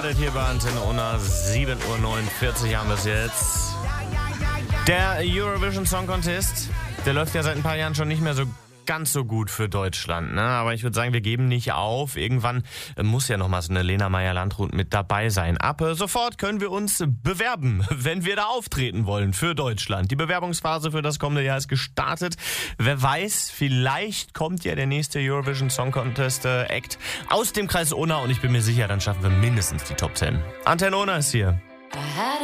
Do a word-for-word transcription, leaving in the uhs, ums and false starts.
gestartet hier bei Antenne Unna. sieben Uhr neunundvierzig haben wir es jetzt. Der Eurovision Song Contest, der läuft ja seit ein paar Jahren schon nicht mehr so ganz so gut für Deutschland, ne? Aber ich würde sagen, wir geben nicht auf. Irgendwann muss ja noch mal so eine Lena Meyer-Landrut mit dabei sein. Ab sofort können wir uns bewerben, wenn wir da auftreten wollen für Deutschland. Die Bewerbungsphase für das kommende Jahr ist gestartet. Wer weiß, vielleicht kommt ja der nächste Eurovision Song Contest äh, Act aus dem Kreis Unna und ich bin mir sicher, dann schaffen wir mindestens die Top zehn. Antenne Unna ist hier.